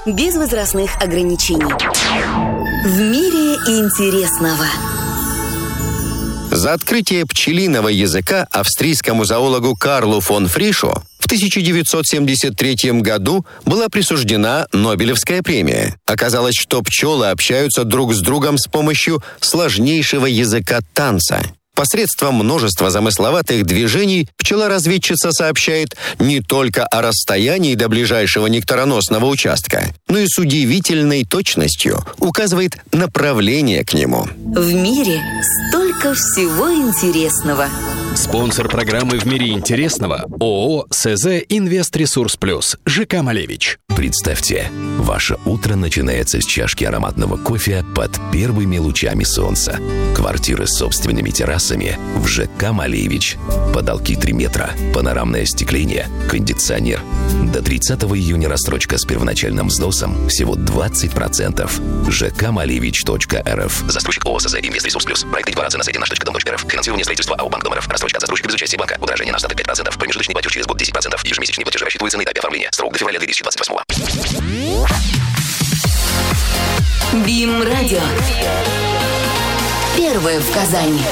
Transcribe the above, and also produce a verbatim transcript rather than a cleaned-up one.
без возрастных ограничений. В мире интересного. За открытие пчелиного языка австрийскому зоологу Карлу фон Фришу в тысяча девятьсот семьдесят третьем году была присуждена Нобелевская премия. Оказалось, что пчелы общаются друг с другом с помощью сложнейшего языка танца. Посредством множества замысловатых движений пчела-разведчица сообщает не только о расстоянии до ближайшего нектароносного участка, но и с удивительной точностью указывает направление к нему. В мире столько всего интересного. Спонсор программы «В мире интересного» ООО СЗ «Инвестресурс Плюс» ЖК «Малевич». Представьте, ваше утро начинается с чашки ароматного кофе под первыми лучами солнца. Квартиры с собственными террасами в ЖК «Малевич». Потолки три метра, панорамное остекление, кондиционер. До тридцатого июня рассрочка с первоначальным взносом всего двадцать процентов. ЖК Малевич точка эр эф. Застройщик ООО СЗ «Инвестресурс Плюс». Проект декларации на сайте наш точка дом точка эр эф. Финансирование строительства АО «Банк Дом.РФ». Рассрочка от застройщика без участия банка. Удорожание на остаток пять процентов. Промежуточный платеж через год десять процентов. Ежемесячные платежи рассчитываются на этапе оформления. Срок до февраля две тысячи двадцать восьмого. БИМ-радио. Первое в Казани.